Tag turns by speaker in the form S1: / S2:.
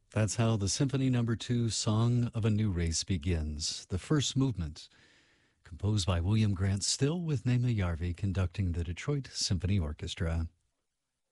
S1: That's how the Symphony Number 2 Song of a New Race begins. The first movement, composed by William Grant Still with Nema Yarvi conducting the Detroit Symphony Orchestra.